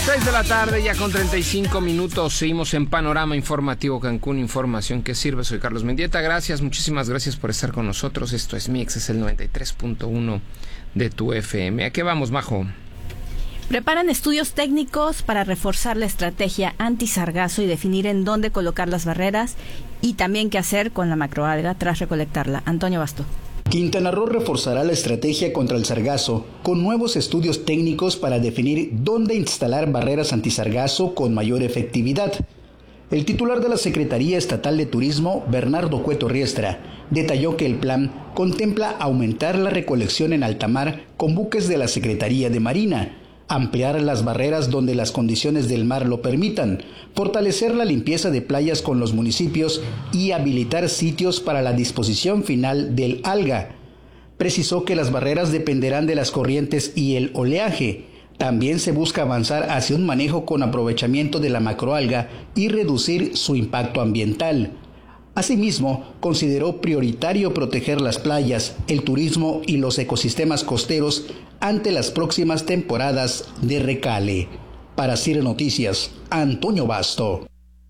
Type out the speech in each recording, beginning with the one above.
6 de la tarde, ya con 35 minutos. Seguimos en Panorama Informativo Cancún, información que sirve. Soy Carlos Mendieta. Muchísimas gracias por estar con nosotros. Esto es Mix, es el 93.1 de tu FM. ¿A qué vamos, Majo? Preparan estudios técnicos para reforzar la estrategia anti-sargazo y definir en dónde colocar las barreras y también qué hacer con la macroalga tras recolectarla. Antonio Basto. Quintana Roo reforzará la estrategia contra el sargazo con nuevos estudios técnicos para definir dónde instalar barreras antisargazo con mayor efectividad. El titular de la Secretaría Estatal de Turismo, Bernardo Cueto Riestra, detalló que el plan contempla aumentar la recolección en alta mar con buques de la Secretaría de Marina, ampliar las barreras donde las condiciones del mar lo permitan, fortalecer la limpieza de playas con los municipios y habilitar sitios para la disposición final del alga. Precisó que las barreras dependerán de las corrientes y el oleaje. También se busca avanzar hacia un manejo con aprovechamiento de la macroalga y reducir su impacto ambiental. Asimismo, consideró prioritario proteger las playas, el turismo y los ecosistemas costeros ante las próximas temporadas de recale. Para CIR Noticias, Antonio Basto.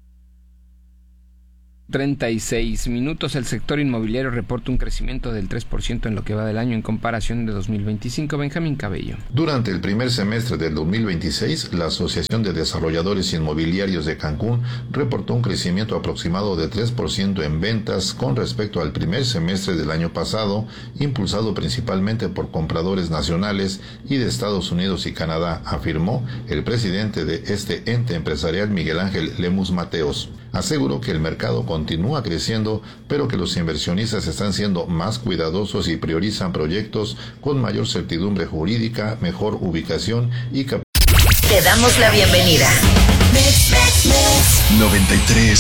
36 minutos. El sector inmobiliario reporta un crecimiento del 3% en lo que va del año en comparación de 2025. Benjamín Cabello. Durante el primer semestre del 2026, la Asociación de Desarrolladores Inmobiliarios de Cancún reportó un crecimiento aproximado de 3% en ventas con respecto al primer semestre del año pasado, impulsado principalmente por compradores nacionales y de Estados Unidos y Canadá, afirmó el presidente de este ente empresarial, Miguel Ángel Lemus Mateos. Aseguró que el mercado continúa creciendo, pero que los inversionistas están siendo más cuidadosos y priorizan proyectos con mayor certidumbre jurídica, mejor ubicación y Te damos la bienvenida. 93.